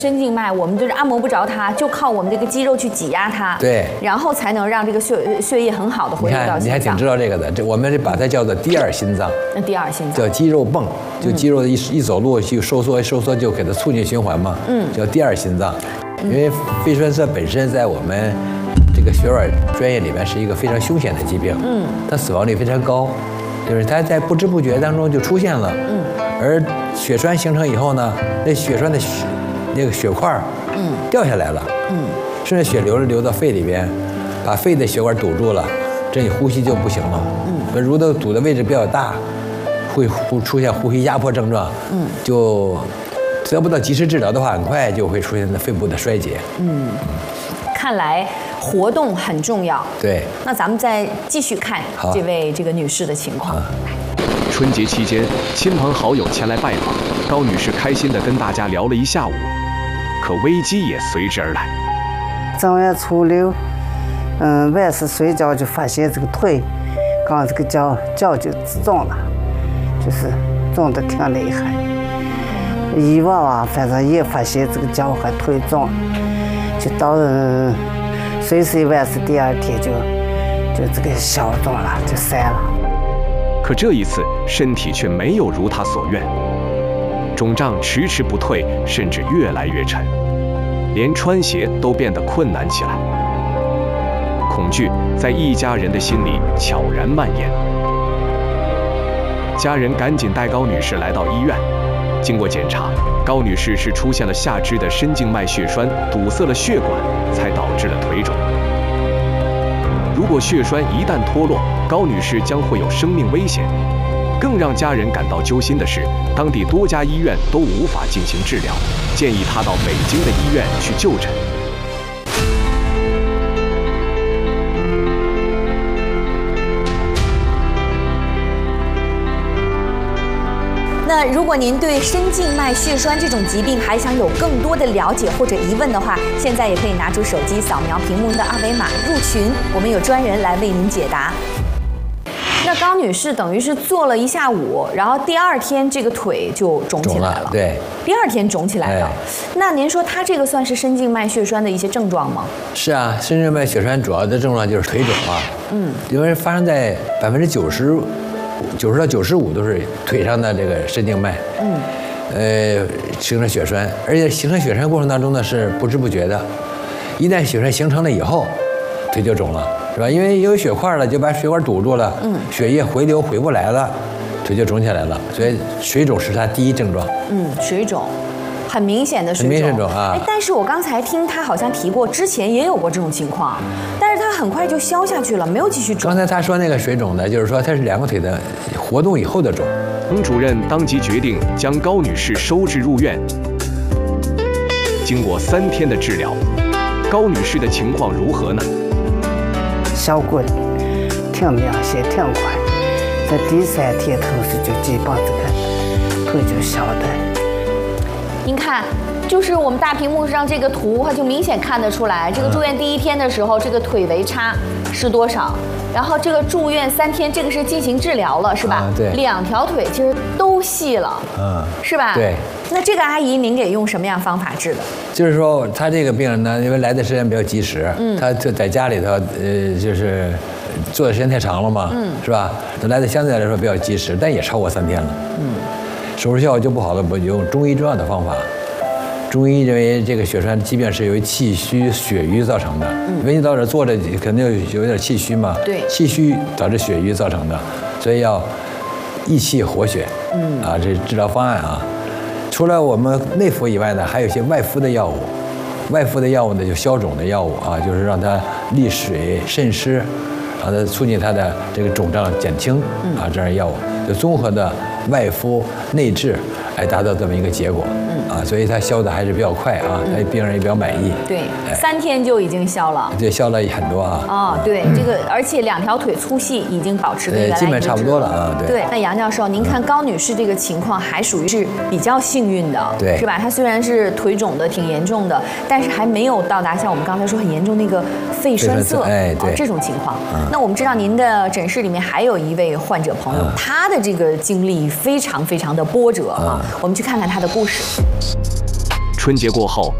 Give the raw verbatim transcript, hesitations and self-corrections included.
深静脉，我们就是按摩不着它，就靠我们这个肌肉去挤压它， 对， 然后才能让这个血血液很好的回流到心脏。 你还挺知道这个的，这我们把它叫做第二心脏。 那第二心脏叫肌肉泵，就肌肉一一走路就收缩收缩，就给它促进循环嘛。嗯，叫第二心脏。因为肺栓塞本身在我们这个血管专业里面是一个非常凶险的疾病。嗯，它死亡率非常高，就是它在不知不觉当中就出现了。嗯，而血栓形成以后呢，那血栓的血那个血块嗯掉下来了。嗯，甚至血流流到肺里边，把肺的血管堵住了，这你呼吸就不行了。嗯，如果堵的位置比较大，会呼出现呼吸压迫症状。嗯，就得不到及时治疗的话，很快就会出现肺部的衰竭。 嗯，看来活动很重要。 对， 那咱们再继续看这位这个女士的情况。 春节期间，亲朋好友前来拜访，高女士开心地跟大家聊了一下午，可危机也随之而来。 正月初六，嗯，晚上睡觉就发现这个腿，刚这个脚脚就肿了，就是肿得挺厉害。以往啊，反正也发现这个脚和腿肿，就到嗯睡睡晚上第二天就就这个消肿了，就散了。 可这一次身体却没有如他所愿，肿胀迟迟不退，甚至越来越沉，连穿鞋都变得困难起来。恐惧在一家人的心里悄然蔓延。家人赶紧带高女士来到医院。经过检查，高女士是出现了下肢的深静脉血栓堵塞了血管，才导致了腿肿。如果血栓一旦脱落，高女士将会有生命危险。更让家人感到揪心的是，当地多家医院都无法进行治疗，建议她到北京的医院去就诊。 那如果您对深静脉血栓这种疾病还想有更多的了解或者疑问的话，现在也可以拿出手机扫描屏幕的二维码入群，我们有专人来为您解答。那高女士等于是做了一下午，然后第二天这个腿就肿起来了。 对， 第二天肿起来了。哎、那您说她这个算是深静脉血栓的一些症状吗？ 是啊，深静脉血栓主要的症状就是腿肿啊。嗯，因为发生在百分之九十。九十到九十五都是腿上的这个深静脉，嗯，呃，形成血栓，而且形成血栓过程当中呢是不知不觉的，一旦血栓形成了以后，腿就肿了，是吧？因为有血块了，就把血管堵住了，嗯，血液回流回不来了，腿就肿起来了，所以水肿是它第一症状。 嗯，水肿。很明显的水肿， 很明显肿啊！ 哎，但是我刚才听他好像提过，之前也有过这种情况，但是他很快就消下去了，没有继续肿。 刚才他说那个水肿呢，就是说他是两个腿的活动以后的肿。 彭主任当即决定将高女士收治入院。经过三天的治疗，高女士的情况如何呢？ 效果挺明显，挺快，在第三天头时就基本这个腿就消的。 您看，就是我们大屏幕上这个图，它就明显看得出来，这个住院第一天的时候，这个腿围差是多少？然后这个住院三天，这个是进行治疗了，是吧？ 啊、对， 两条腿其实都细了，嗯，是吧？ 对。 那这个阿姨，您给用什么样方法治的？ 就是说，她这个病人呢，因为来的时间比较及时，嗯，她就在家里头，呃，就是坐的时间太长了嘛，嗯，是吧？她来的相对来说比较及时，但也超过三天了，嗯。手术效果就不好了，不用中医重要的方法。中医认为这个血栓疾病是由于气虚血瘀造成的，嗯，因为你到这坐着肯定有点气虚嘛， 对， 气虚导致血瘀造成的，所以要益气活血，嗯，啊，这是治疗方案啊。除了我们内服以外呢，还有一些外敷的药物，外敷的药物呢就消肿的药物啊，就是让它利水渗湿，让它促进它的这个肿胀减轻啊，这样药物就综合的外敷内治，来达到这么一个结果。啊，所以它消的还是比较快啊，他病人也比较满意。 对，哎、三天就已经消了。 对，消了很多啊。 哦，对，嗯、这个而且两条腿粗细已经保持跟原来基本差不多了啊。对。 对，那杨教授，您看高女士这个情况还属于是比较幸运的， 对， 是吧？她虽然是腿肿的挺严重的，但是还没有到达像我们刚才说很严重那个肺栓塞， 哎，对、 哦、这种情况。嗯、那我们知道您的诊室里面还有一位患者朋友，嗯、他的这个经历非常非常的波折啊，嗯、我们去看看他的故事。 春节过后，